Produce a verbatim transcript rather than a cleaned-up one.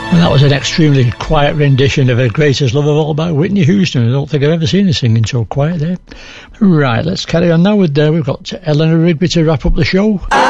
And that was an extremely quiet rendition of A Greatest Love of All by Whitney Houston. I don't think I've ever seen her singing so quiet there. Right, let's carry on now with uh, we've got Eleanor Rigby to wrap up the show.